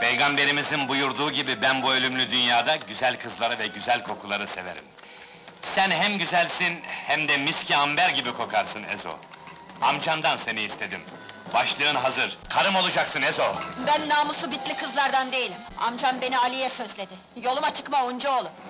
Peygamberimizin buyurduğu gibi ben bu ölümlü dünyada güzel kızları ve güzel kokuları severim. Sen hem güzelsin hem de miski amber gibi kokarsın Ezo. Amcandan seni istedim. Başlığın hazır, karım olacaksın Ezo! Ben namusu bitli kızlardan değilim. Amcam beni Ali'ye sözledi. Yoluma çıkma Uncuoğlu.